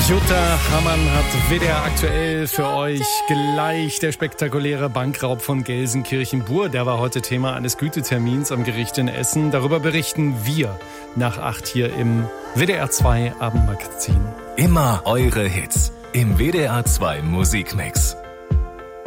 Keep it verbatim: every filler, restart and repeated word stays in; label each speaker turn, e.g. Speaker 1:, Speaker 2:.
Speaker 1: Jutta Hammann hat W D R aktuell für euch gleich. Der spektakuläre Bankraub von Gelsenkirchen-Bur, der war heute Thema eines Gütetermins am Gericht in Essen. Darüber berichten wir nach acht hier im W D R zwei Abendmagazin.
Speaker 2: Immer eure Hits im W D R zwei Musikmix.